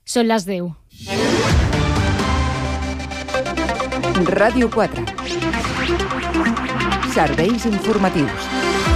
Són les 10. Ràdio 4. Serveis informatius.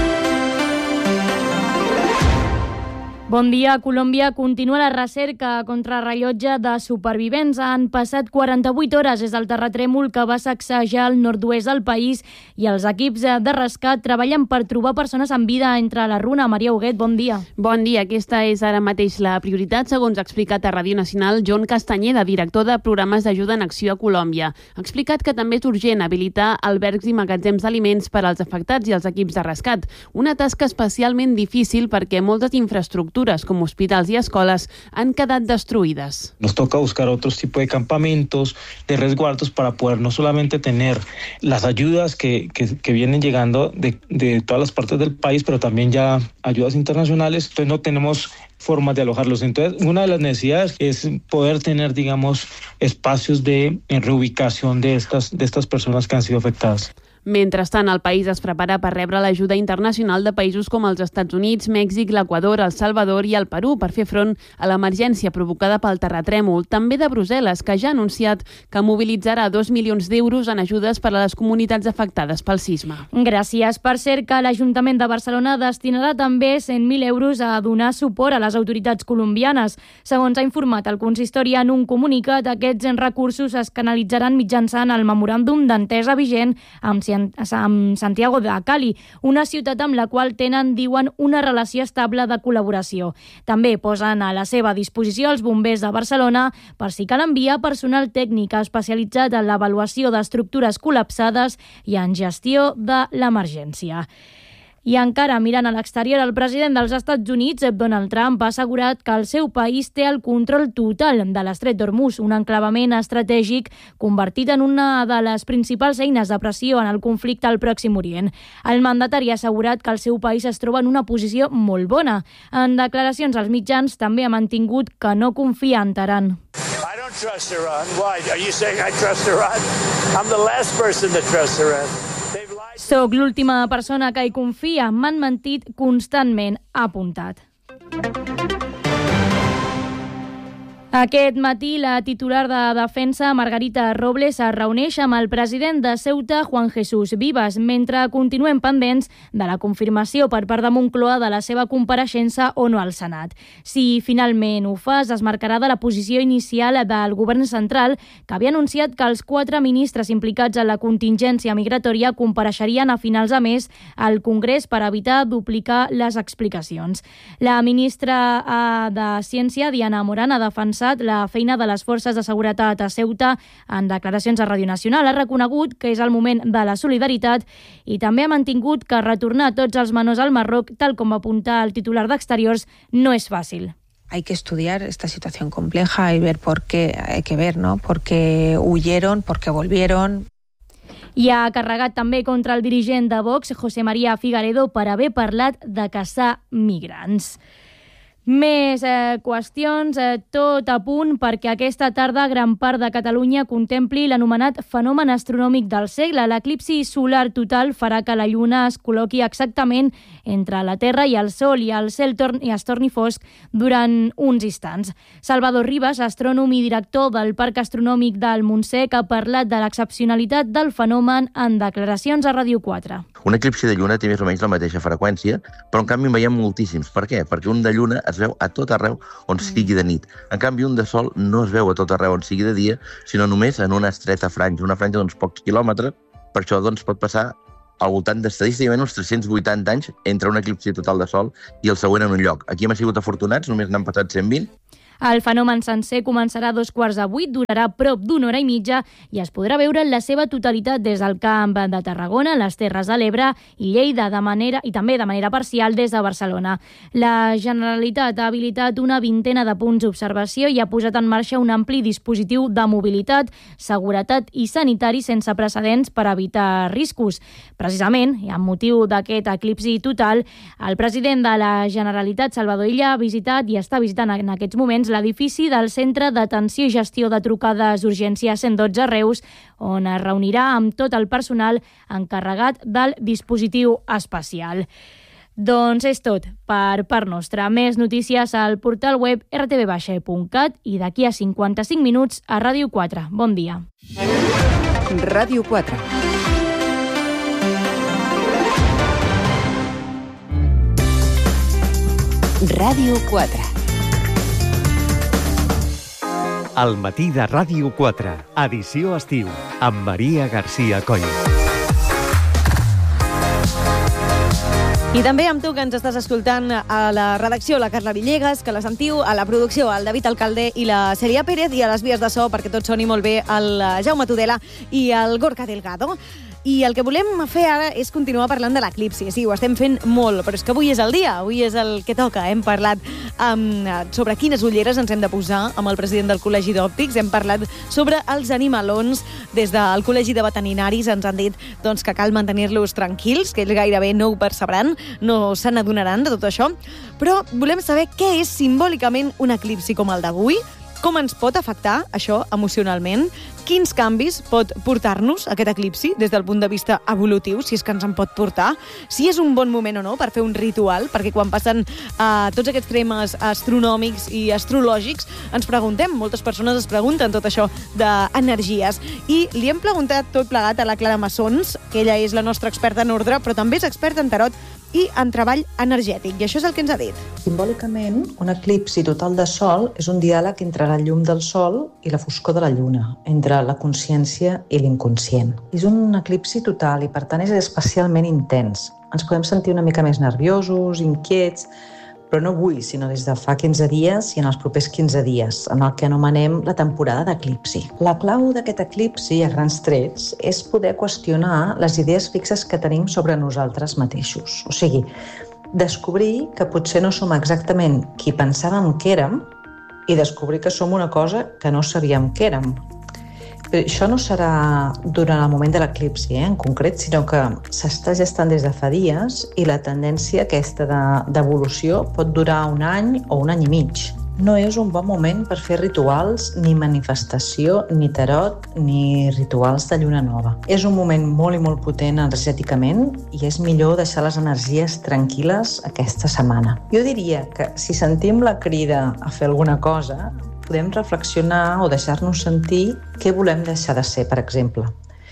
Bon dia. Colòmbia continua la recerca contrarrellotge de supervivents. Han passat 48 hores des del terratrèmol que va sacsejar el nord-oest del país i els equips de rescat treballen per trobar persones amb vida entre la runa. Maria Huguet, bon dia. Bon dia. Aquesta és ara mateix la prioritat, segons ha explicat a Ràdio Nacional John Castañeda, director de programes d'ajuda en acció a Colòmbia. Ha explicat que també és urgent habilitar albergs i magatzems d'aliments per als afectats i els equips de rescat. Una tasca especialment difícil perquè moltes infraestructures como hospitals y escuelas han quedado destruidas. Nos toca buscar otros tipos de campamentos, de resguardos para poder no solamente tener las ayudas que vienen llegando de todas las partes del país, pero también ya ayudas internacionales. Entonces no tenemos formas de alojarlos. Entonces, una de las necesidades es poder tener, digamos, espacios de reubicación de estas personas que han sido afectadas. Mentrestant, el país es prepara per rebre l'ajuda internacional de països com els Estats Units, Mèxic, l'Equador, El Salvador i el Perú per fer front a l'emergència provocada pel terratrèmol. També de Brussel·les, que ja ha anunciat que mobilitzarà 2 milions d'euros en ajudes per a les comunitats afectades pel sisme. Gràcies. Per cert, que l'Ajuntament de Barcelona destinarà també 100.000 euros a donar suport a les autoritats colombianes. Segons ha informat el consistori en un comunicat, aquests recursos es canalitzaran mitjançant el memoràndum d'entesa vigent amb Santiago de Cali, una ciutat amb la qual tenen, diuen, una relació estable de col·laboració. També posen a la seva disposició els bombers de Barcelona per si cal enviar personal tècnic especialitzat en l'avaluació d'estructures col·lapsades i en gestió de l'emergència. I encara mirant a l'exterior, el president dels Estats Units, Donald Trump, ha assegurat que el seu país té el control total de l'Estret d'Hormuz, un enclavament estratègic convertit en una de les principals eines de pressió en el conflicte al Pròxim Orient. El mandatari ha assegurat que el seu país es troba en una posició molt bona. En declaracions als mitjans també ha mantingut que no confia en Teheran. I don't trust Iran. Why? Are you saying I trust Iran? I'm the last person to trust Iran. Soc l'última persona que hi confia. M'han mentit constantment, ha apuntat. Aquest matí, la titular de Defensa, Margarita Robles, es reuneix amb el president de Ceuta, Juan Jesús Vivas, mentre continuem pendents de la confirmació per part de Moncloa de la seva compareixença o no al Senat. Si finalment ho fa, es desmarcarà de la posició inicial del govern central, que havia anunciat que els 4 ministres implicats en la contingència migratòria compareixerien a finals de mes al Congrés per evitar duplicar les explicacions. La ministra de Ciència, Diana Morán, ha defensat la feina de les forces de seguretat a Ceuta en declaracions a Ràdio Nacional. Ha reconegut que és el moment de la solidaritat i també ha mantingut que retornar tots els menors al Marroc, tal com va apuntar el titular d'Exteriors, no és fàcil. Hay que estudiar esta situación compleja y ver por qué, hay que ver, ¿no? Por qué huyeron, por qué volvieron. I ha carregat també contra el dirigent de Vox, José María Figaredo, per haver parlat de caçar migrants. Més qüestions, tot a punt perquè aquesta tarda gran part de Catalunya contempli l'anomenat fenomen astronòmic del segle. L'eclipsi solar total farà que la Lluna es col·loqui exactament entre la Terra i el Sol i el cel es torni fosc durant uns instants. Salvador Ribas, astrònom i director del Parc Astronòmic del Montsec, ha parlat de l'excepcionalitat del fenomen en declaracions a Ràdio 4. Un eclipsi de lluna té més o menys la mateixa freqüència, però en canvi en veiem moltíssims. Per què? Perquè un de lluna es veu a tot arreu on sigui de nit. En canvi, un de sol no es veu a tot arreu on sigui de dia, sinó només en una estreta franja, una franja d'uns pocs quilòmetres. Per això doncs, pot passar al voltant d'estadísticament uns 380 anys entre un eclipsi total de sol i el següent en un lloc. Aquí hem sigut afortunats, només n'han passat 120. El fenomen sencer començarà a 2:15, durarà prop d'una hora i mitja i es podrà veure en la seva totalitat des del Camp de Tarragona, les Terres de l'Ebre i Lleida, i també de manera parcial des de Barcelona. La Generalitat ha habilitat una vintena de punts d'observació i ha posat en marxa un ampli dispositiu de mobilitat, seguretat i sanitari sense precedents per evitar riscos. Precisament, i amb motiu d'aquest eclipsi total, el president de la Generalitat, Salvador Illa, ha visitat i està visitant en aquests moments l'edifici del Centre d'Atenció i Gestió de Trucades d'Urgència 112 Reus, on es reunirà amb tot el personal encarregat del dispositiu especial. Doncs és tot per part nostra. Més notícies al portal web rtv-cat i d'aquí a 55 minuts a Ràdio 4. Bon dia. Ràdio 4. Ràdio 4. El matí de Ràdio 4, edició estiu, amb Maria García Coll. I també amb tu, que ens estàs escoltant a la redacció, la Carla Villegas, que la sentiu, a la producció, el David Alcalde i la Celia Pérez, i a les vies de so, perquè tot soni molt bé, el Jaume Tudela i el Gorka Delgado. I el que volem fer ara és continuar parlant de l'eclipsi. Sí, ho estem fent molt, però és que avui és el dia, avui és el que toca. Hem parlat sobre quines ulleres ens hem de posar amb el president del Col·legi d'Òptics, hem parlat sobre els animalons. Des del Col·legi de Veterinaris ens han dit doncs, que cal mantenir-los tranquils, que ells gairebé no ho percebran, no se n'adonaran de tot això. Però volem saber què és simbòlicament un eclipsi com el d'avui, com ens pot afectar això emocionalment, quins canvis pot portar-nos aquest eclipsi des del punt de vista evolutiu, si és que ens en pot portar, si és un bon moment o no per fer un ritual, perquè quan passen tots aquests temes astronòmics i astrològics ens preguntem, moltes persones es pregunten tot això d'energies, i li hem preguntat tot plegat a la Clara Massons, que ella és la nostra experta en ordre, però també és experta en tarot i en treball energètic, i això és el que ens ha dit. Simbòlicament, un eclipsi total de sol és un diàleg entre la llum del sol i la foscor de la lluna, entre la consciència i l'inconscient. És un eclipsi total i, per tant, és especialment intens. Ens podem sentir una mica més nerviosos, inquiets, però no avui, sinó des de fa 15 dies i en els propers 15 dies, en el que anomenem la temporada d'eclipsi. La clau d'aquest eclipsi, a grans trets, és poder qüestionar les idees fixes que tenim sobre nosaltres mateixos. O sigui, descobrir que potser no som exactament qui pensàvem que érem i descobrir que som una cosa que no sabíem que érem. Però això no serà durant el moment de l'eclipsi, en concret, sinó que s'està gestant des de fa dies i la tendència aquesta d'evolució pot durar un any o un any i mig. No és un bon moment per fer rituals, ni manifestació, ni tarot, ni rituals de lluna nova. És un moment molt i molt potent energèticament i és millor deixar les energies tranquil·les aquesta setmana. Jo diria que si sentim la crida a fer alguna cosa, podem reflexionar o deixar-nos sentir què volem deixar de ser, per exemple.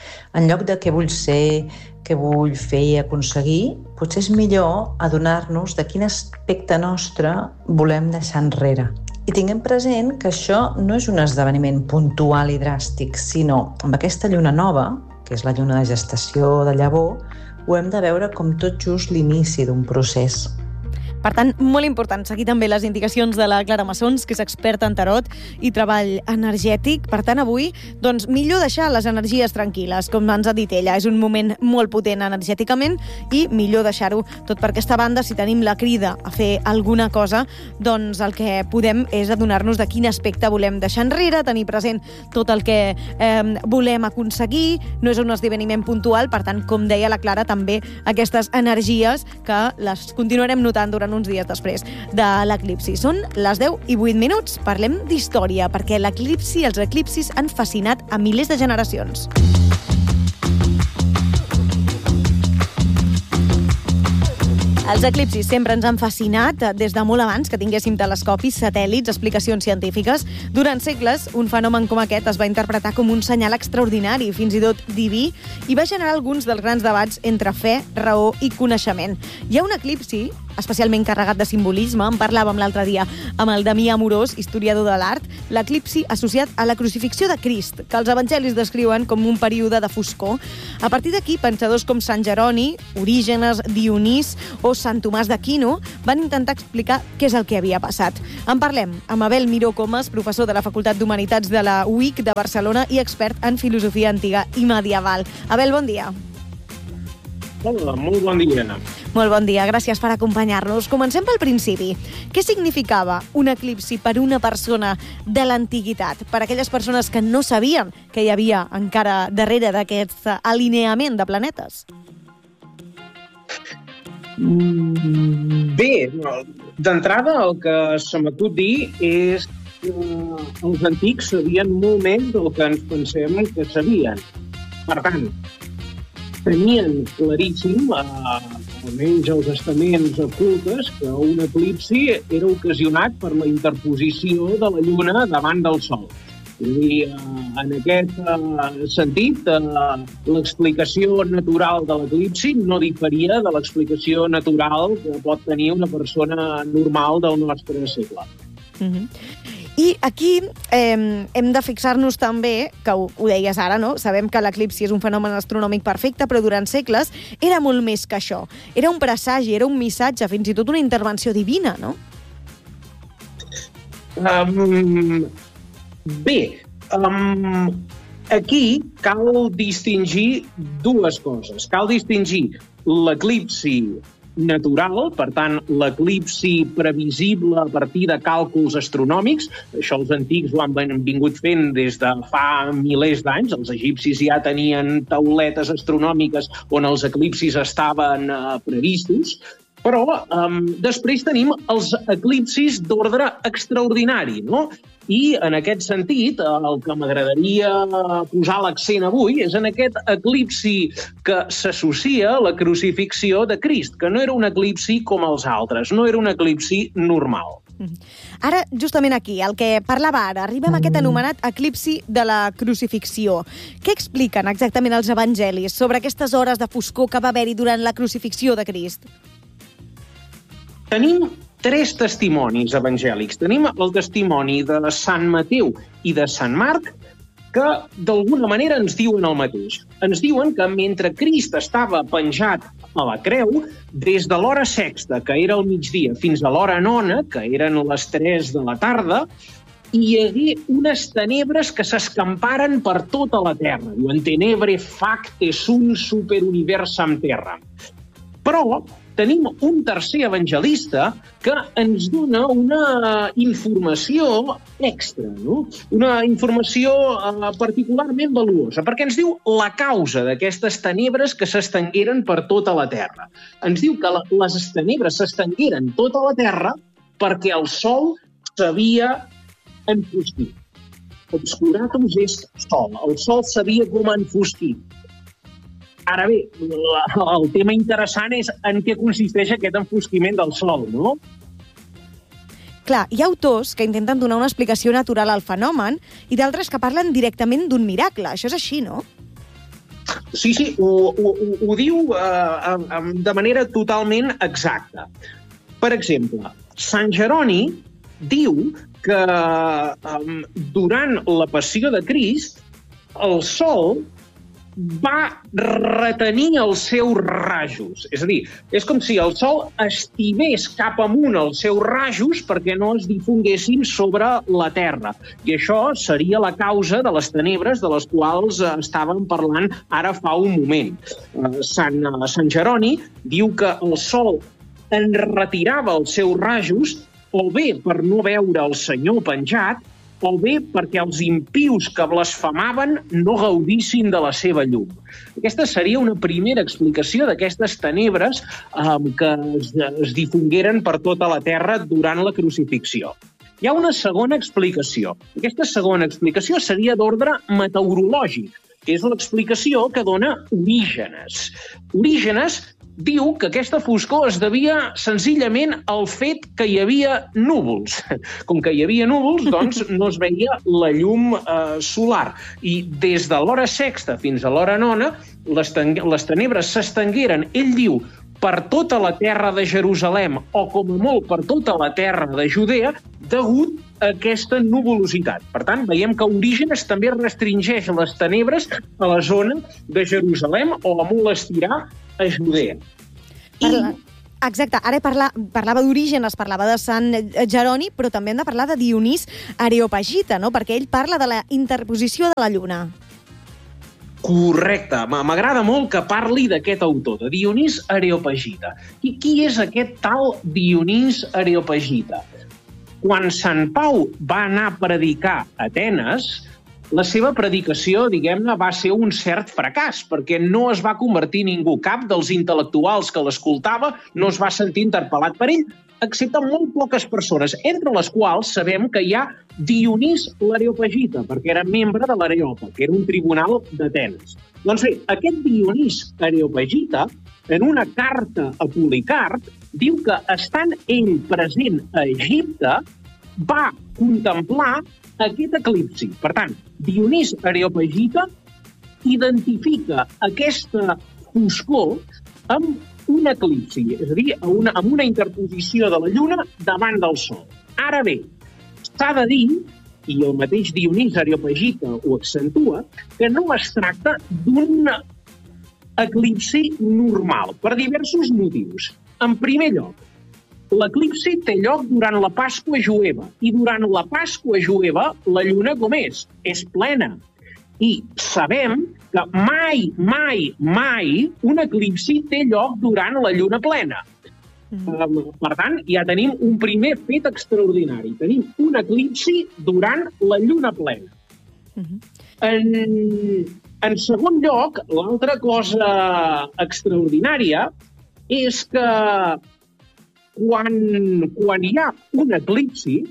En lloc de què vull ser, què vull fer i aconseguir, potser és millor adonar-nos de quin aspecte nostre volem deixar enrere. I tinguem present que això no és un esdeveniment puntual i dràstic, sinó amb aquesta lluna nova, que és la lluna de gestació de llavor, ho hem de veure com tot just l'inici d'un procés. Per tant, molt important seguir també les indicacions de la Clara Massons, que és experta en tarot i treball energètic. Per tant, avui, doncs, millor deixar les energies tranquil·les, com ens ha dit ella. És un moment molt potent energèticament i millor deixar-ho tot per aquesta banda. Si tenim la crida a fer alguna cosa, doncs el que podem és adonar-nos de quin aspecte volem deixar enrere, tenir present tot el que volem aconseguir. No és un esdeveniment puntual, per tant, com deia la Clara, també aquestes energies que les continuarem notant durant uns dies després de l'eclipsi. Són les 10:08. Parlem d'història, perquè els eclipsis han fascinat a milers de generacions. Els eclipsis sempre ens han fascinat des de molt abans que tinguéssim telescopis, satèl·lits, explicacions científiques. Durant segles, un fenomen com aquest es va interpretar com un senyal extraordinari, fins i tot diví, i va generar alguns dels grans debats entre fe, raó i coneixement. Hi ha un eclipsi especialment carregat de simbolisme, en parlàvem l'altre dia amb el Damià Amorós, historiador de l'art, l'eclipsi associat a la crucifixió de Crist, que els evangelis descriuen com un període de foscor. A partir d'aquí, pensadors com Sant Jeroni, Orígenes, Dionís o Sant Tomàs d'Aquino van intentar explicar què és el que havia passat. En parlem amb Abel Miró Comas, professor de la Facultat d'Humanitats de la UIC de Barcelona i expert en filosofia antiga i medieval. Abel, bon dia. Hola, molt bon dia. Molt bon dia, gràcies per acompanyar-nos. Comencem pel principi. Què significava un eclipsi per una persona de l'antiguitat? Per aquelles persones que no sabien que hi havia encara darrere d'aquest alineament de planetes? Bé, d'entrada el que se m'acut dir és que els antics sabien molt més del que ens pensem que sabien. Per tant, tenien claríssim almenys els estaments ocultes, que un eclipsi era ocasionat per la interposició de la Lluna davant del Sol. I en aquest sentit, l'explicació natural de l'eclipsi no diferia de l'explicació natural que pot tenir una persona normal del nostre segle. I aquí hem de fixar-nos també, que ho deies ara, no? Sabem que l'eclipsi és un fenomen astronòmic perfecte, però durant segles era molt més que això. Era un presagi, era un missatge, fins i tot una intervenció divina, no? Bé, aquí cal distingir dues coses. Cal distingir l'eclipsi natural, per tant, l'eclipsi previsible a partir de càlculs astronòmics. Això els antics ho han vingut fent des de fa milers d'anys. Els egipcis ja tenien tauletes astronòmiques on els eclipsis estaven previstos. Però després tenim els eclipsis d'ordre extraordinari, no? I en aquest sentit, el que m'agradaria posar l'accent avui és en aquest eclipsi que s'associa a la crucifixió de Crist, que no era un eclipsi com els altres, no era un eclipsi normal. Ara, justament aquí, el que parlava ara, arribem a aquest anomenat eclipsi de la crucifixió. Què expliquen exactament els evangelis sobre aquestes hores de foscor que va haver-hi durant la crucifixió de Crist? Tenim tres testimonis evangèlics. Tenim el testimoni de Sant Mateu i de Sant Marc, que d'alguna manera ens diuen el mateix. Ens diuen que mentre Crist estava penjat a la creu, des de l'hora sexta, que era al migdia, fins a l'hora nona, que eren les 3 de la tarda, hi hagué unes tenebres que s'escamparen per tota la Terra. Diuen, tenebre facte sunt super universam terra. Però tenim un tercer evangelista que ens dona una informació extra, no? Una informació particularment valuosa, perquè ens diu la causa d'aquestes tenebres que s'estengueren per tota la Terra. Ens diu que les tenebres s'estengueren tota la Terra perquè el sol s'havia enfosquit. Obscuratus est sol. El sol s'havia com enfosquit. Ara bé, el tema interessant és en què consisteix aquest enfosquiment del sol, no? Clar, hi ha autors que intenten donar una explicació natural al fenomen i d'altres que parlen directament d'un miracle. Això és així, no? Sí, ho diu de manera totalment exacta. Per exemple, Sant Jeroni diu que durant la passió de Crist el sol va retenir els seus rajos. És a dir, és com si el sol estivés cap amunt els seus rajos perquè no es difonguessin sobre la Terra. I això seria la causa de les tenebres de les quals estàvem parlant ara fa un moment. Sant Jeroni diu que el sol en retirava els seus rajos o bé per no veure el Senyor penjat, o bé perquè els impius que blasfemaven no gaudissin de la seva llum. Aquesta seria una primera explicació d'aquestes tenebres que es difongueren per tota la Terra durant la crucifixió. Hi ha una segona explicació. Aquesta segona explicació seria d'ordre meteorològic, que és l'explicació que dona Orígenes. Orígenes diu que aquesta foscor es devia senzillament al fet que hi havia núvols. Com que hi havia núvols, doncs no es veia la llum solar. I des de l'hora sexta fins a l'hora nona, les tenebres s'estengueren, ell diu, per tota la terra de Jerusalem o com a molt per tota la terra de Judea, degut a aquesta nuvolositat. Per tant, veiem que Orígenes també restringeix les tenebres a la zona de Jerusalem o a molt estirar a Judea. Exacte, ara parlava d'Orígenes, parlava de Sant Jeroni, però també hem de parlar de Dionís Areopagita, no? Perquè ell parla de la interposició de la Lluna. Correcte. M'agrada molt que parli d'aquest autor, de Dionís Areopagita. I qui és aquest tal Dionís Areopagita? Quan Sant Pau va anar a predicar a Atenes, la seva predicació, diguem-ne, va ser un cert fracàs, perquè no es va convertir ningú. Cap dels intel·lectuals que l'escoltava no es va sentir interpel·lat per ell, excepte molt poques persones, entre les quals sabem que hi ha Dionís l'Areopagita, perquè era membre de l'Areòpag, que era un tribunal d'Atenes. Doncs bé, aquest Dionís Areopagita en una carta a Policarp, diu que estant ell present a Egipte, va contemplar aquest eclipsi. Per tant, Dionís Areopagita identifica aquesta foscor amb un eclipsi, és a dir, amb una interposició de la Lluna davant del Sol. Ara bé, s'ha de dir, i el mateix Dionís Areopagita ho accentua, que no es tracta d'un eclipsi normal, per diversos motius. En primer lloc, l'eclipsi té lloc durant la Pasqua jueva, i durant la Pasqua jueva la lluna com és? És plena. I sabem que mai un eclipsi té lloc durant la lluna plena. Per tant, ja tenim un primer fet extraordinari. Tenim un eclipsi durant la lluna plena. En segon lloc, l'altra cosa extraordinària és que quan hi ha un eclipsi,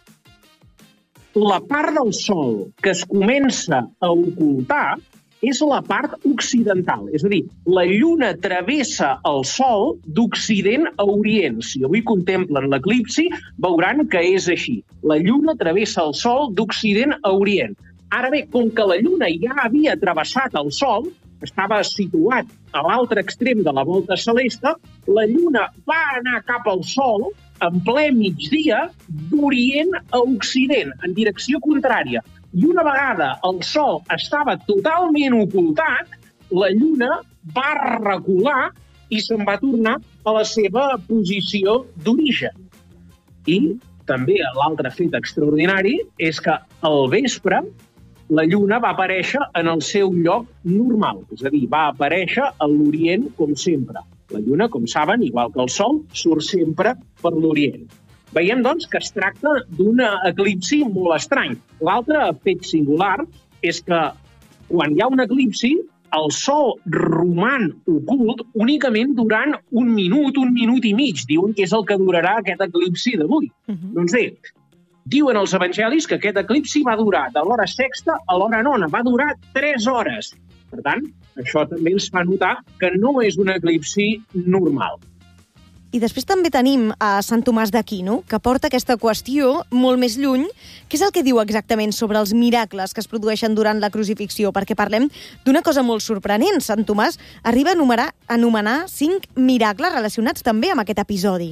la part del Sol que es comença a ocultar és la part occidental. És a dir, la Lluna travessa el Sol d'occident a orient. Si avui contemplen l'eclipsi, veuran que és així. La Lluna travessa el Sol d'occident a orient. Ara bé, com que la Lluna ja havia travessat el Sol, estava situat a l'altre extrem de la volta celeste, la Lluna va anar cap al Sol en ple migdia d'orient a occident, en direcció contrària. I una vegada el Sol estava totalment ocultat, la Lluna va recular i se'n va tornar a la seva posició d'origen. I també l'altre fet extraordinari és que al vespre la Lluna va aparèixer en el seu lloc normal, és a dir, va aparèixer a l'Orient com sempre. La Lluna, com saben, igual que el Sol, surt sempre per l'Orient. Veiem, doncs, que es tracta d'un eclipsi molt estrany. L'altre fet singular és que quan hi ha un eclipsi, el Sol roman ocult únicament durant un minut i mig. Diuen que és el que durarà aquest eclipsi d'avui. Doncs bé, diuen els evangelis que aquest eclipsi va durar de l'hora sexta a l'hora nona. Va durar 3 hores. Per tant, això també ens fa notar que no és un eclipsi normal. I després també tenim a Sant Tomàs d'Aquino, que porta aquesta qüestió molt més lluny. Què és el que diu exactament sobre els miracles que es produeixen durant la crucifixió? Perquè parlem d'una cosa molt sorprenent. Sant Tomàs arriba a anomenar 5 miracles relacionats també amb aquest episodi.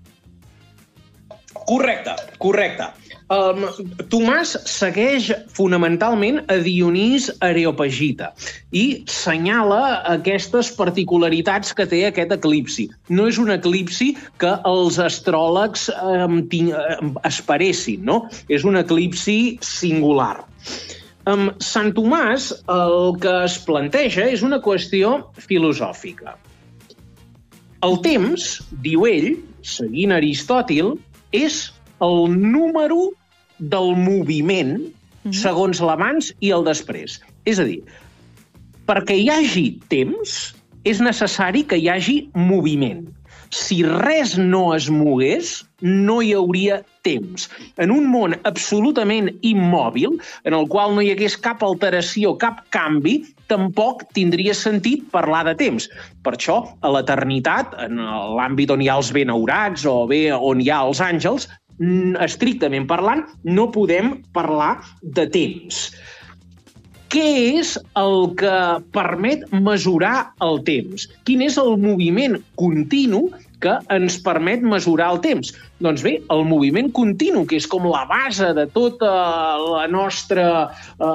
Correcte. Tomàs segueix fonamentalment a Dionís Areopagita i senyala aquestes particularitats que té aquest eclipsi. No és un eclipsi que els astròlegs esperessin, no? És un eclipsi singular. Sant Tomàs el que es planteja és una qüestió filosòfica. El temps, diu ell, seguint Aristòtil, és el número del moviment segons l'abans i el després. És a dir, perquè hi hagi temps, és necessari que hi hagi moviment. Si res no es mogués, no hi hauria temps. En un món absolutament immòbil, en el qual no hi hagués cap alteració, cap canvi, tampoc tindria sentit parlar de temps. Per això, a l'eternitat, en l'àmbit on hi ha els benaurats o bé on hi ha els àngels, estrictament parlant, no podem parlar de temps. Què és el que permet mesurar el temps? Quin és el moviment continu que ens permet mesurar el temps? Doncs bé, el moviment continu, que és com la base de tota la nostra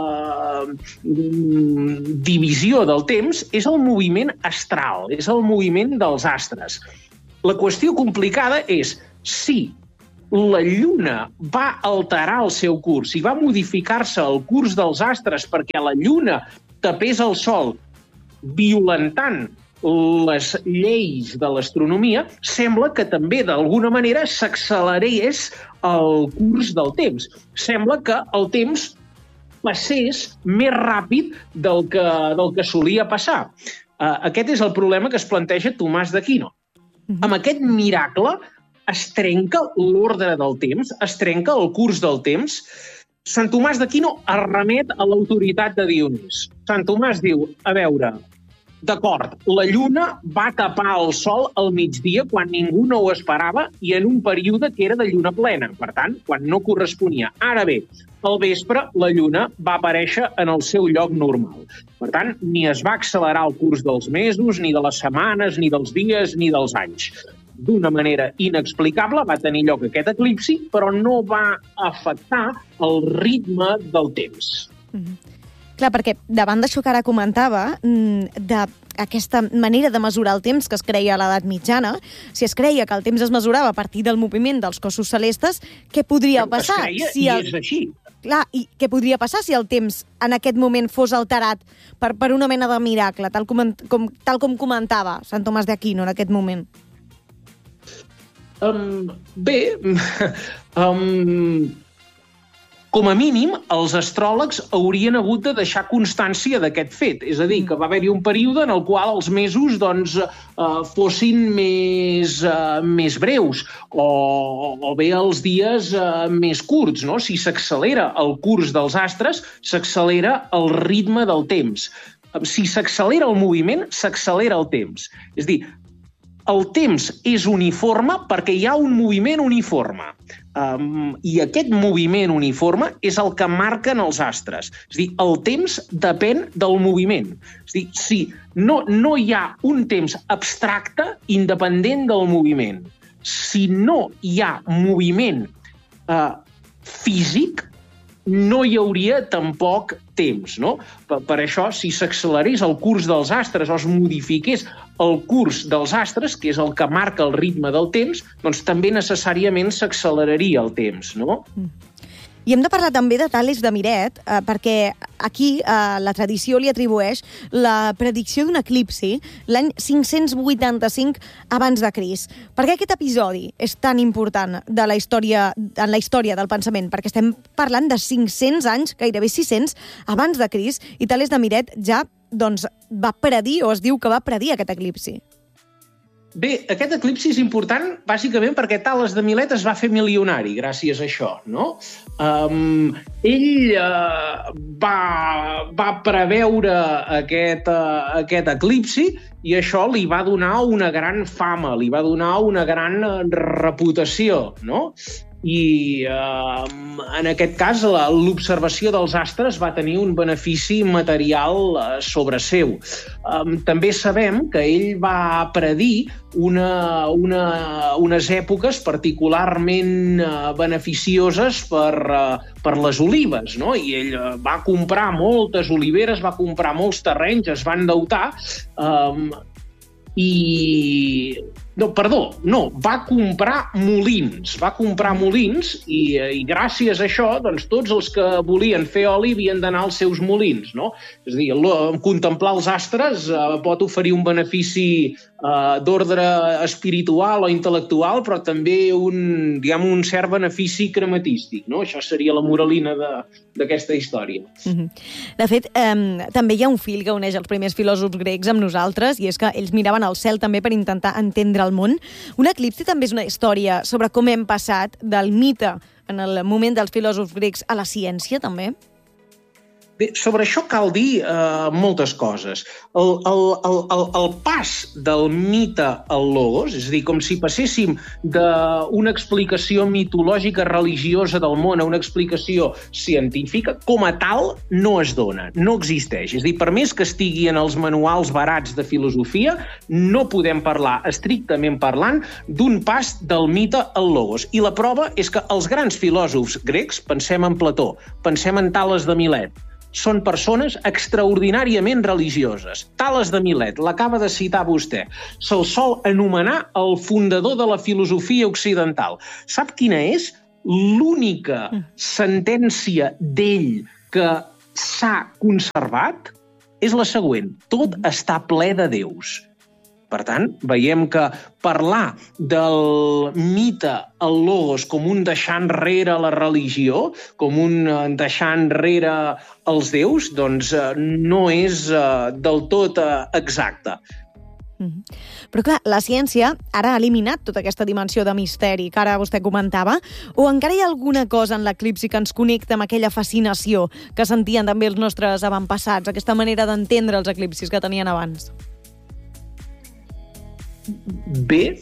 divisió del temps, és el moviment astral, és el moviment dels astres. La qüestió complicada és si la Lluna va alterar el seu curs i va modificar-se el curs dels astres perquè la Lluna tapés el Sol violentant les lleis de l'astronomia, sembla que també d'alguna manera s'accelerés el curs del temps. Sembla que el temps passés més ràpid del que solia passar. Aquest és el problema que es planteja Tomàs d'Aquino. Amb aquest miracle es trenca l'ordre del temps, es trenca el curs del temps. Sant Tomàs d'Aquino es remet a l'autoritat de Dionís. Sant Tomàs diu, a veure, d'acord, la Lluna va tapar el Sol al migdia quan ningú no ho esperava i en un període que era de lluna plena, per tant, quan no corresponia. Ara bé, al vespre la Lluna va aparèixer en el seu lloc normal. Per tant, ni es va accelerar el curs dels mesos, ni de les setmanes, ni dels dies, ni dels anys. D'una manera inexplicable va tenir lloc aquest eclipsi, però no va afectar el ritme del temps. Clar, perquè davant d'això que ara comentava, d'aquesta manera de mesurar el temps que es creia a l'edat mitjana, si es creia que el temps es mesurava a partir del moviment dels cossos celestes, què podria passar? Es creia, i és així. Clar, i què podria passar si el temps en aquest moment fos alterat per una mena de miracle, tal com comentava Sant Tomàs d'Aquino en aquest moment? Com a mínim, els astròlegs haurien hagut de deixar constància d'aquest fet. És a dir, que va haver-hi un període en el qual els mesos fossin més breus o bé els dies més curts. No? Si s'accelera el curs dels astres, s'accelera el ritme del temps. Si s'accelera el moviment, s'accelera el temps. És a dir, el temps és uniforme perquè hi ha un moviment uniforme. I aquest moviment uniforme és el que marquen els astres. És a dir, el temps depèn del moviment. És a dir, si no hi ha un temps abstracte independent del moviment. Si no hi ha moviment físic, no hi hauria tampoc temps, no? Per això, si s'accelerés el curs dels astres o es modifiqués el curs dels astres, que és el que marca el ritme del temps, doncs també necessàriament s'acceleraria el temps, no? I hem de parlar també de Tales de Miret, perquè aquí la tradició li atribueix la predicció d'un eclipsi l'any 585 abans de Crist. Per què aquest episodi és tan important en la història del pensament? Perquè estem parlant de 500 anys, gairebé 600, abans de Crist, i Tales de Miret ja va predir, o es diu que va predir aquest eclipsi. Bé, aquest eclipsi és important bàsicament perquè Tales de Milet es va fer milionari gràcies a això, no? Ell va preveure aquest eclipsi i això li va donar una gran fama, li va donar una gran reputació, no? I en aquest cas l'observació dels astres va tenir un benefici material sobre seu. També sabem que ell va predir unes èpoques particularment beneficioses per les olives, no? I ell va comprar moltes oliveres, va comprar molts terrenys, es va endeutar va comprar molins i gràcies a això tots els que volien fer oli havien d'anar als seus molins, no? És a dir, contemplar els astres pot oferir un benefici d'ordre espiritual o intel·lectual, però també un cert benefici crematístic, no? Això seria la moralina d'aquesta història. De fet, també hi ha un fil que uneix els primers filòsofs grecs amb nosaltres, i és que ells miraven al cel també per intentar entendre el món. Un eclipsi també és una història sobre com hem passat del mite en el moment dels filòsofs grecs a la ciència, també? Bé, sobre això cal dir moltes coses. El pas del mite al logos, és a dir, com si passéssim d'una explicació mitològica religiosa del món a una explicació científica, com a tal no es dona, no existeix. És a dir, per més que estigui en els manuals barats de filosofia, no podem parlar, estrictament parlant, d'un pas del mite al logos. I la prova és que els grans filòsofs grecs, pensem en Plató, pensem en Tales de Milet, són persones extraordinàriament religioses. Tales de Milet, l'acaba de citar vostè, se'l sol anomenar el fundador de la filosofia occidental. Sap quina és l'única sentència d'ell que s'ha conservat? És la següent: tot està ple de déus. Per tant, veiem que parlar del mite al logos com un deixar enrere la religió, com un deixar enrere els déus, doncs no és del tot exacte. Però clar, la ciència ara ha eliminat tota aquesta dimensió de misteri que ara vostè comentava, o encara hi ha alguna cosa en l'eclipsi que ens connecta amb aquella fascinació que sentien també els nostres avantpassats, aquesta manera d'entendre els eclipsis que tenien abans? Bé,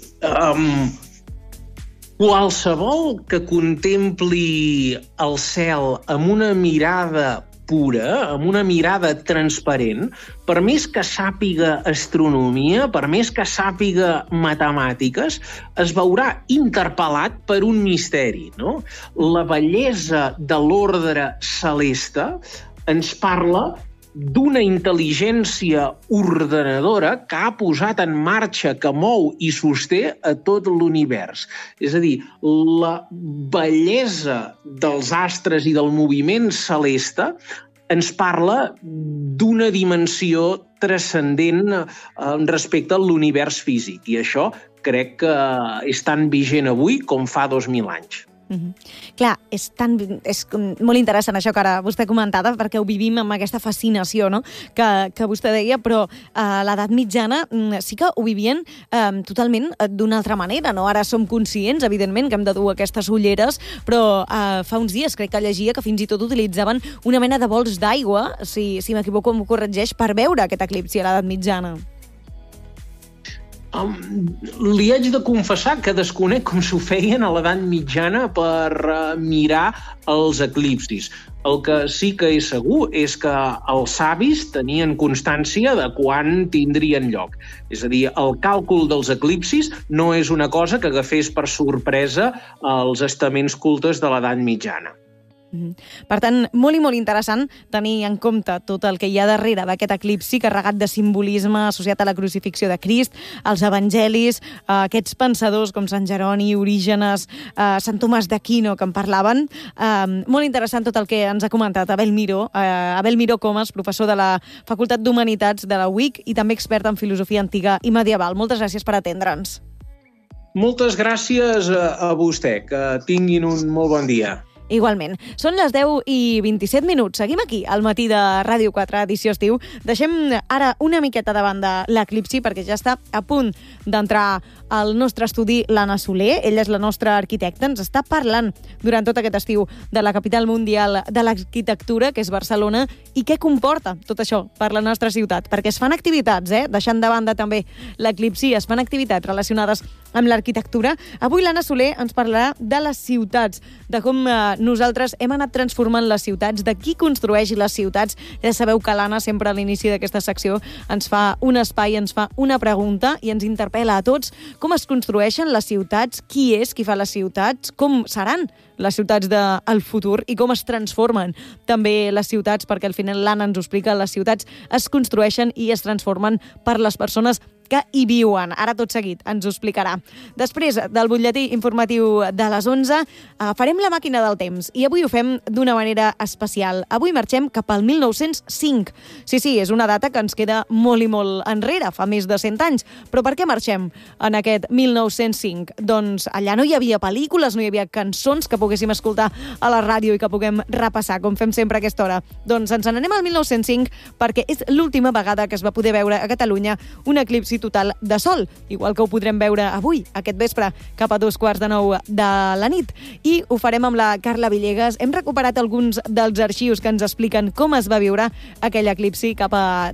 qualsevol que contempli el cel amb una mirada pura, amb una mirada transparent, per més que sàpiga astronomia, per més que sàpiga matemàtiques, es veurà interpel·lat per un misteri, no? La bellesa de l'ordre celeste ens parla d'una intel·ligència ordenadora que ha posat en marxa, que mou i sosté a tot l'univers. És a dir, la bellesa dels astres i del moviment celeste ens parla d'una dimensió transcendent respecte a l'univers físic. I això crec que és tan vigent avui com fa 2.000 anys. Clar, és molt interessant això que ara vostè comentava, perquè ho vivim amb aquesta fascinació, no?, que vostè deia, però a l'edat mitjana sí que ho vivien totalment d'una altra manera, no? Ara som conscients, evidentment, que hem de dur aquestes ulleres, però fa uns dies crec que llegia que fins i tot utilitzaven una mena de bols d'aigua, si m'equivoco m'ho corregeix, per veure aquest eclipsi a l'edat mitjana. Li haig de confessar que desconec com s'ho feien a l'edat mitjana per mirar els eclipsis. El que sí que és segur és que els savis tenien constància de quan tindrien lloc. És a dir, el càlcul dels eclipsis no és una cosa que agafés per sorpresa els estaments cultes de l'edat mitjana. Per tant, molt i molt interessant tenir en compte tot el que hi ha darrere d'aquest eclipsi carregat de simbolisme associat a la crucifixió de Crist, als evangelis, aquests pensadors com Sant Jeroni, Orígenes, Sant Tomàs d'Aquino, que en parlaven. Molt interessant tot el que ens ha comentat Abel Miró Comas, professor de la Facultat d'Humanitats de la UIC i també expert en filosofia antiga i medieval. Moltes gràcies per atendre'ns. Moltes gràcies a vostè. Que tinguin un molt bon dia. Igualment. Són les 10:27. Seguim aquí, al matí de Ràdio 4, edició estiu. Deixem ara una miqueta davant de l'eclipsi, perquè ja està a punt d'entrar al nostre estudi l'Anna Soler. Ella és la nostra arquitecta. Ens està parlant durant tot aquest estiu de la capital mundial de l'arquitectura, que és Barcelona, i què comporta tot això per la nostra ciutat. Perquè es fan activitats, deixant de banda també l'eclipsi, es fan activitats relacionades amb l'arquitectura. Avui l'Anna Soler ens parlarà de les ciutats, de com nosaltres hem anat transformant les ciutats, de qui construeix les ciutats. Ja sabeu que l'Anna sempre a l'inici d'aquesta secció ens fa un espai, ens fa una pregunta i ens interpel·la a tots com es construeixen les ciutats, qui és qui fa les ciutats, com seran les ciutats del futur i com es transformen també les ciutats, perquè al final l'Anna ens ho explica, les ciutats es construeixen i es transformen per les persones que hi viuen. Ara tot seguit ens ho explicarà. Després del butlletí informatiu de les 11 farem la màquina del temps i avui ho fem d'una manera especial. Avui marxem cap al 1905. Sí, és una data que ens queda molt i molt enrere, fa més de 100 anys. Però per què marxem en aquest 1905? Doncs allà no hi havia pel·lícules, no hi havia cançons que poguéssim escoltar a la ràdio i que puguem repassar, com fem sempre a aquesta hora. Doncs ens n'anem al 1905 perquè és l'última vegada que es va poder veure a Catalunya un eclipsi total de sol, igual que ho podrem veure avui, aquest vespre, cap a 8:45 de la nit. I ho farem amb la Carla Villegas. Hem recuperat alguns dels arxius que ens expliquen com es va viure aquell eclipsi cap a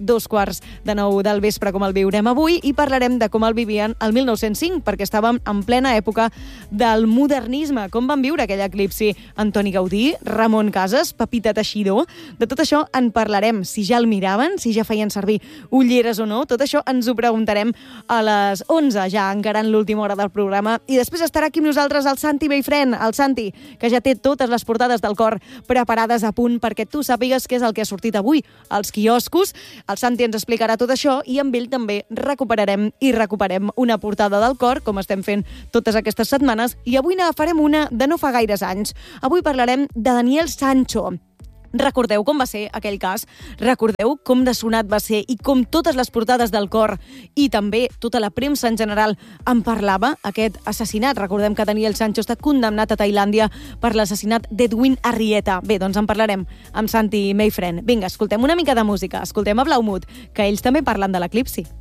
8:45 del vespre, com el viurem avui, i parlarem de com el vivien el 1905, perquè estàvem en plena època del modernisme. Com van viure aquell eclipsi Antoni Gaudí, Ramon Casas, Pepita Teixidor? De tot això en parlarem, si ja el miraven, si ja feien servir ulleres o no. Tot això ens ho preguntarem a les 11, ja encarant l'última hora del programa. I després estarà aquí amb nosaltres el Santi Meifrén, el Santi, que ja té totes les portades del cor preparades a punt perquè tu sàpigues què és el que ha sortit avui als quioscos. El Santi ens explicarà tot això i amb ell també recuperem una portada del cor, com estem fent totes aquestes setmanes, i avui n'agafarem una de no fa gaires anys. Avui parlarem de Daniel Sancho. Recordeu com va ser aquell cas? Recordeu com de sonat va ser i com totes les portades del cor i també tota la premsa en general en parlava, aquest assassinat? Recordem que Daniel Sancho està condemnat a Tailàndia per l'assassinat d'Edwin Arrieta. Bé, doncs en parlarem amb Santi Meifrén. Vinga, escoltem una mica de música, escoltem a Blaumut, que ells també parlen de l'eclipsi.